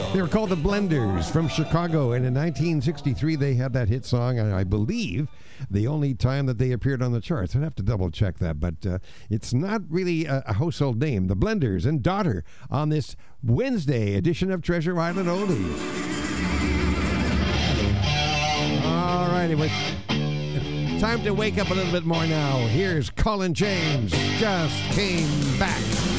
They were called the Blenders from Chicago, and in 1963 they had that hit song, and I believe the only time that they appeared on the charts. I'd have to double check that, but it's not really a household name. The Blenders and Daughter on this Wednesday edition of Treasure Island Oldies. All right, time to wake up a little bit more now. Here's Colin James, Just Came Back.